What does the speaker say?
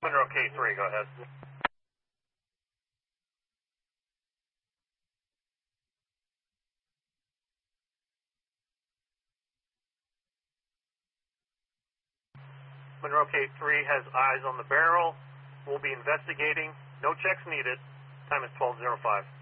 Monroe K3, go ahead. Monroe K3 has eyes on the barrel. We'll be investigating. No checks needed. Time is 12:05.